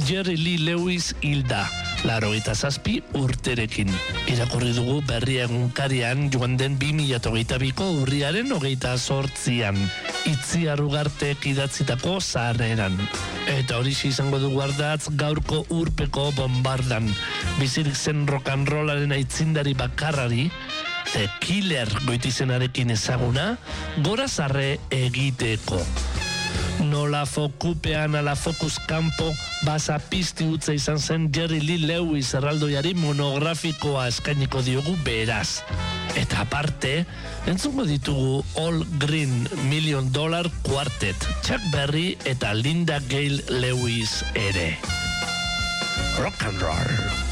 Jerry Lee Lewis hilda, 87 urterekin. Irakurri dugu Berria egunkarian joan den 2022ko urriaren 28an, Itziar Ugartek idatzitako zaharreran. Eta horixe izango dugu ardatz gaurko urpeko bombardan. Bizirik zen rock and rollaren aitzindari bakarrari, The Killer goitizenarekin ezaguna, gora zarre egiteko. Nola fokupean ala fokus kanpo basapizti utza izan zen Jerry Lee Lewis erraldoiari monografikoa eskainiko diogu beraz. Eta aparte, entzungo ditugu All Green $1 Million Quartet, Chuck Berry eta Linda Gale Lewis ere. Rock and roll.